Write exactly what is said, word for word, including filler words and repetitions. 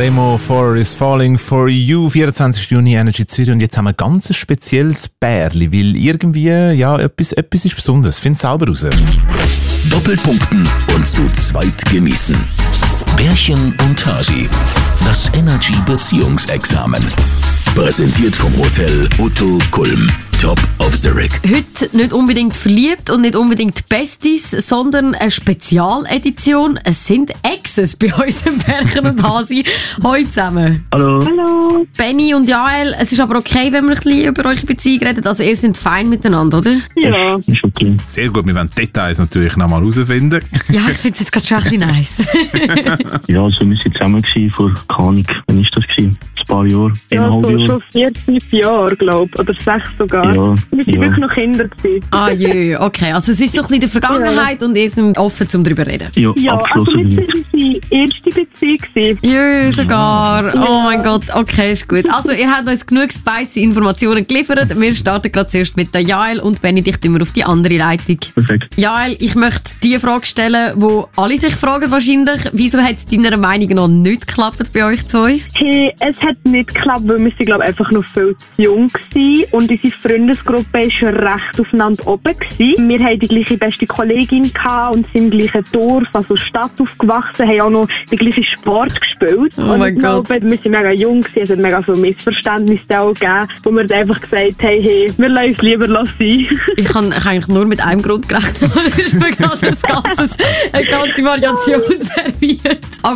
Remo, Four is Falling for You, vierundzwanzigsten Juni, Energy Zürich. Und jetzt haben wir ein ganz spezielles Bärli, weil irgendwie, ja, etwas, etwas ist besonders. Find selber raus. Doppelpunkten und zu zweit genießen. Bärchen und Hasi. Das Energy Beziehungsexamen. Präsentiert vom Hotel Otto Kulm. Top of the Rig. Heute nicht unbedingt verliebt und nicht unbedingt Besties, sondern eine Spezialedition. Es sind Exes bei uns im Bärchen und Hasi. Heute zusammen. Hallo. Hallo. Benni und Jael, es ist aber okay, wenn wir ein bisschen über eure Beziehung reden. Also ihr seid fein miteinander, oder? Ja. Ist okay. Sehr gut, wir wollen Details natürlich noch mal herausfinden. Ja, ich finde es jetzt gerade schon ein bisschen nice. Ja, also wir waren zusammen gewesen, vor, keine Ahnung, wann ist das gewesen? Ein paar Jahre, Ja, eineinhalb so Jahre. schon vier, fünf Jahre, glaube ich. Oder sechs sogar. Ja, Wir waren ja. wirklich noch Kinder gewesen. Ah jö, okay. Also es ist so ein bisschen in der Vergangenheit und ihr seid offen, um darüber zu reden. Ja, Ja, also abgeschlossen. wir waren unsere erste Beziehung gewesen. Jö, sogar. Oh mein Gott, okay, ist gut. Also ihr habt uns genug spicy Informationen geliefert. Wir starten gerade zuerst mit der Jael und Benni, dich tun wir auf die andere Leitung. Perfekt. Jael, ich möchte die Frage stellen, wo alle sich fragen wahrscheinlich. Wieso hat es deiner Meinung nach nicht geklappt bei euch zwei? Hey, es hat nicht geklappt, weil wir sind, glaube ich, einfach noch viel zu jung waren. Und unsere Freundesgruppe war schon recht aufeinander oben gewesen. Wir hatten die gleiche beste Kollegin gehabt und sind im gleichen Dorf, also Stadt aufgewachsen, haben auch noch den gleichen Sport gespielt. Oh und mein ich Gott. glaube, wir sind mega jung gewesen, es hat mega viele Missverständnisse auch gegeben, wo wir dann einfach gesagt haben, hey, wir lassen uns lieber sein. Ich habe eigentlich nur mit einem Grund gerechnet. Es ist mir gerade ein ganzes, eine ganze Variation serviert. Aber